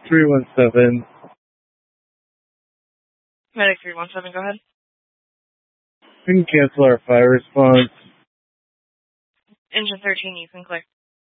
317. Medic 317, go ahead. We can cancel our fire response. Engine 13, you can click.